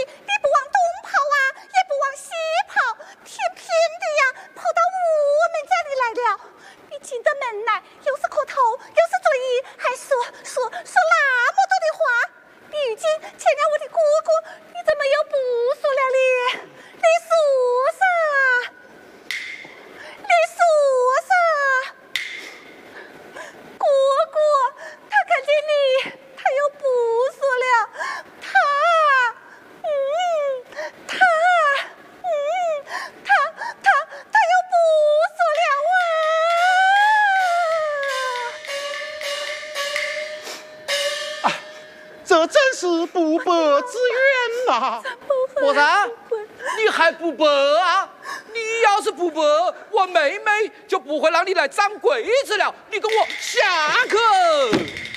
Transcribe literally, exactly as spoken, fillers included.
你不往东跑啊，也不往西跑，偏偏的呀，跑到我们家里来了。你进的门来，又是磕头，又是作揖，还说说说那么多的话。如今见了我的哥哥，你怎么又不说了呢？你说噻，你说噻，哥哥，他看见你，他又不说了，他，嗯，他，嗯，他他他又不说了啊！ 啊，这真是不白之冤呐！ 和尚，你还不白啊？你要是不白，我妹妹就不会让你来掌柜子了。你跟我下去。